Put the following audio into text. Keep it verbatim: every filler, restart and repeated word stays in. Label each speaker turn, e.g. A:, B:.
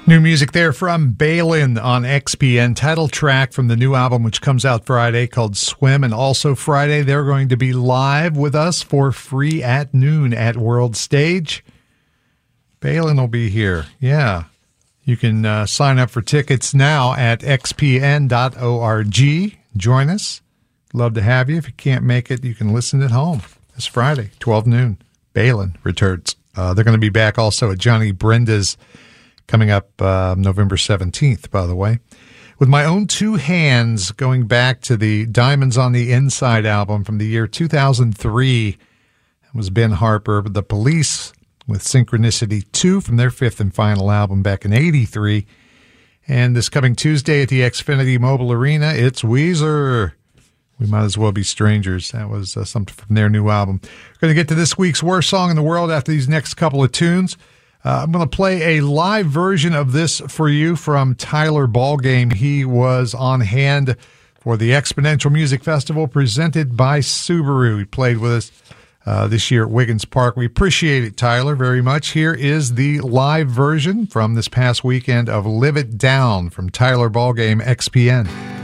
A: New music there from Balin on X P N, title track from the new album which comes out Friday called Swim. And also Friday they're going to be live with us for free at noon at World Stage. Balin will be here. Yeah. You can uh, sign up for tickets now at x p n dot org. Join us. Love to have you. If you can't make it, you can listen at home. This Friday, twelve noon. Balin returns. Uh, they're going to be back also at Johnny Brenda's coming up uh, November seventeenth, by the way. With my own two hands, going back to the Diamonds on the Inside album from the year two thousand three. It was Ben Harper, The Police, with Synchronicity two from their fifth and final album back in eighty-three. And this coming Tuesday at the Xfinity Mobile Arena, it's Weezer. We Might As Well Be Strangers. That was uh, something from their new album. We're going to get to this week's worst song in the world after these next couple of tunes. Uh, I'm going to play a live version of this for you from Tyler Ballgame. He was on hand for the Exponential Music Festival presented by Subaru. He played with us uh, this year at Wiggins Park. We appreciate it, Tyler, very much. Here is the live version from this past weekend of Live It Down from Tyler Ballgame, X P N.